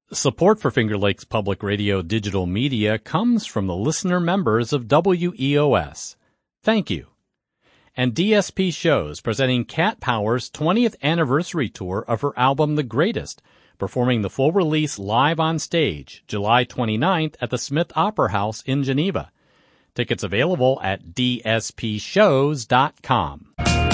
Support for Finger Lakes Public Radio digital media comes from the listener members of WEOS. Thank you. And DSP Shows presenting Cat Power's 20th anniversary tour of her album The Greatest, performing the full release live on stage July 29th at the Smith Opera House in Geneva. Tickets available at dspshows.com.